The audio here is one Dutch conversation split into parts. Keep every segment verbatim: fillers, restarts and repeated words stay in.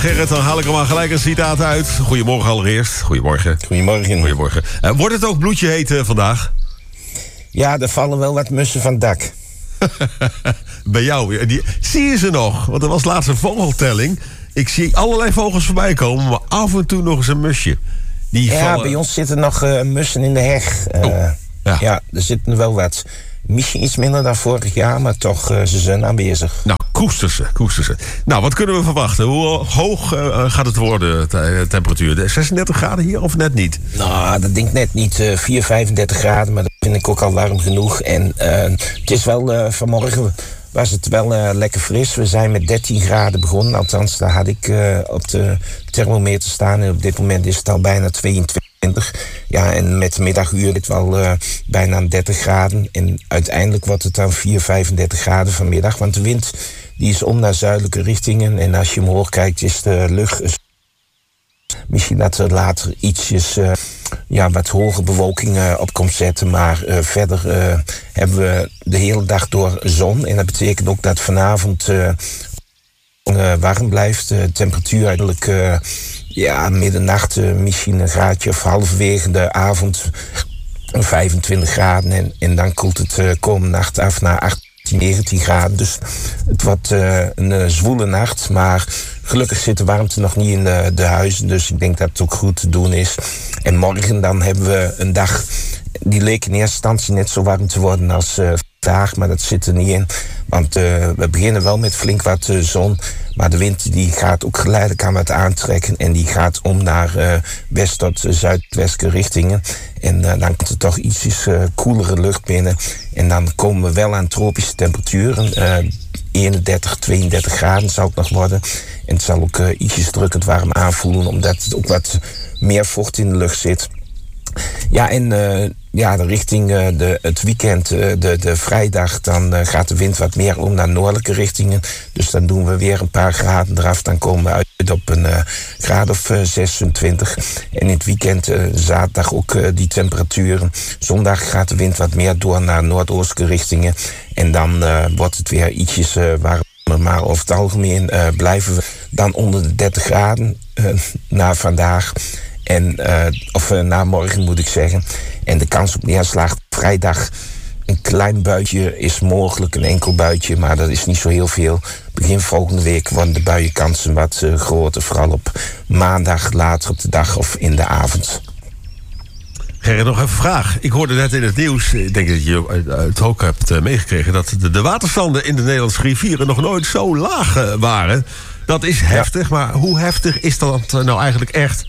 Gerrit, dan haal ik er maar gelijk een citaat uit. Goedemorgen allereerst. Goedemorgen. Goedemorgen. Goedemorgen. Uh, wordt het ook bloedje heet uh, vandaag? Ja, er vallen wel wat mussen van het dak. Bij jou, die, zie je ze nog? Want er was laatst een vogeltelling. Ik zie allerlei vogels voorbij komen, maar af en toe nog eens een musje. Die ja, vallen... bij ons zitten nog uh, mussen in de heg. Uh, oh, ja. ja, er zitten wel wat. Misschien iets minder dan vorig jaar, maar toch, uh, ze zijn aanwezig. Nou, koester ze, koester ze. Nou, wat kunnen we verwachten? Hoe hoog uh, gaat het worden, de temperatuur? De zesendertig graden hier of net niet? Nou, dat denk ik net niet. Uh, vier, vijfendertig graden, maar dat vind ik ook al warm genoeg. En uh, het is wel uh, vanmorgen... was het wel uh, lekker fris. We zijn met dertien graden begonnen. Althans, daar had ik uh, op de thermometer staan. En op dit moment is het al bijna tweeëntwintig. Ja, en met de middaguur is het wel uh, bijna dertig graden. En uiteindelijk wordt het dan vier, vijfendertig graden vanmiddag. Want de wind die is om naar zuidelijke richtingen. En als je omhoog kijkt, is de lucht... Misschien dat er later ietsjes... Uh, ja, wat hoge bewolking uh, op komt zetten. Maar uh, verder uh, hebben we de hele dag door zon. En dat betekent ook dat vanavond uh, uh, warm blijft. De temperatuur eigenlijk uh, ja, middernacht uh, misschien een graadje of halverwege de avond vijfentwintig graden. En, en dan koelt het uh, komende nacht af naar achttien, negentien graden. Dus het wordt uh, een uh, zwoele nacht. Maar gelukkig zit de warmte nog niet in de, de huizen. Dus ik denk dat het ook goed te doen is. En morgen dan hebben we een dag... die leek in eerste instantie net zo warm te worden als uh, vandaag. Maar dat zit er niet in. Want uh, we beginnen wel met flink wat uh, zon. Maar de wind die gaat ook geleidelijk aan wat aantrekken. En die gaat om naar uh, west tot uh, zuidwestelijke richtingen. En uh, dan komt er toch ietsjes uh, koelere lucht binnen. En dan komen we wel aan tropische temperaturen. Uh, eenendertig, tweeëndertig graden zal het nog worden. En het zal ook uh, ietsjes drukkend warm aanvoelen. Omdat het ook wat meer vocht in de lucht zit. Ja, en uh, ja, de richting uh, de, het weekend, uh, de, de vrijdag, dan uh, gaat de wind wat meer om naar noordelijke richtingen. Dus dan doen we weer een paar graden eraf. Dan komen we uit op een uh, graad of uh, zesentwintig. En in het weekend, uh, zaterdag ook uh, die temperaturen. Zondag gaat de wind wat meer door naar noordoostelijke richtingen. En dan uh, wordt het weer ietsjes uh, warmer. Maar over het algemeen uh, blijven we dan onder de dertig graden uh, na vandaag. En, uh, of uh, na morgen moet ik zeggen. En de kans op neerslag vrijdag. Een klein buitje is mogelijk, een enkel buitje. Maar dat is niet zo heel veel. Begin volgende week worden de buienkansen wat uh, groter. Vooral op maandag, later op de dag of in de avond. Gerrit, nog even een vraag. Ik hoorde net in het nieuws, ik denk dat je het ook hebt uh, meegekregen... dat de, de waterstanden in de Nederlandse rivieren nog nooit zo laag uh, waren. Dat is heftig, ja. Maar hoe heftig is dat nou eigenlijk echt?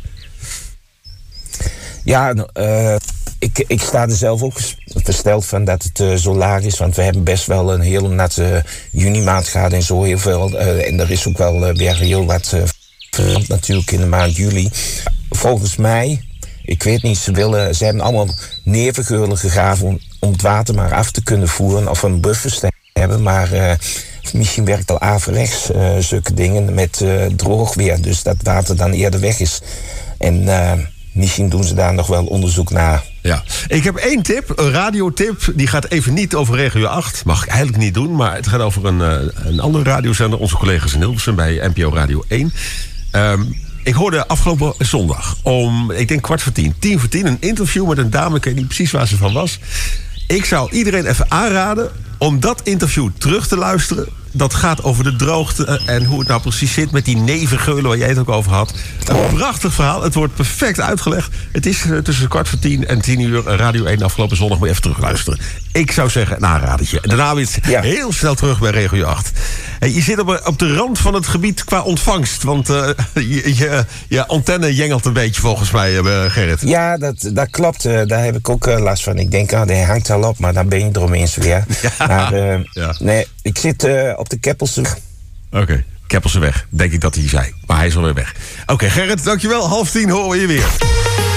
Ja, uh, ik, ik sta er zelf ook versteld van dat het uh, zo laag is. Want we hebben best wel een hele natte juni maand gehad en zo heel veel. Uh, en er is ook wel uh, weer heel wat uh, veranderd natuurlijk in de maand juli. Volgens mij, ik weet niet, ze willen, ze hebben allemaal neervergeulen gegraven om, om het water maar af te kunnen voeren of een buffers te hebben. Maar uh, misschien werkt al averechts uh, zulke dingen met uh, droog weer. Dus dat water dan eerder weg is. En... Uh, Misschien doen ze daar nog wel onderzoek naar. Ja, ik heb één tip, een radiotip. Die gaat even niet over Regio acht. Mag ik eigenlijk niet doen, maar het gaat over een, een andere radiozender. Onze collega's in Hilversum bij N P O Radio één. Um, ik hoorde afgelopen zondag om, ik denk kwart voor tien, tien voor tien... een interview met een dame, ik weet niet precies waar ze van was. Ik zou iedereen even aanraden om dat interview terug te luisteren. Dat gaat over de droogte en hoe het nou precies zit met die nevengeulen waar jij het ook over had. Een prachtig verhaal. Het wordt perfect uitgelegd. Het is tussen kwart voor tien en tien uur Radio één afgelopen zondag. Moet je even terugluisteren. Ik zou zeggen, een aanradertje. En daarna weer ja. heel snel terug bij Regio acht. Hey, je zit op, op de rand van het gebied qua ontvangst. Want uh, je, je, je antenne jengelt een beetje volgens mij, uh, Gerrit. Ja, dat, dat klopt. Uh, daar heb ik ook uh, last van. Ik denk, ah, die hangt al op, maar dan ben je er opeens weer. Ja. Maar uh, ja. nee, ik zit uh, op de Keppelse. Oké, okay. Keppelse weg. Denk ik dat hij zei. Maar hij is alweer weg. Oké, okay, Gerrit, dankjewel. Half tien horen we je weer.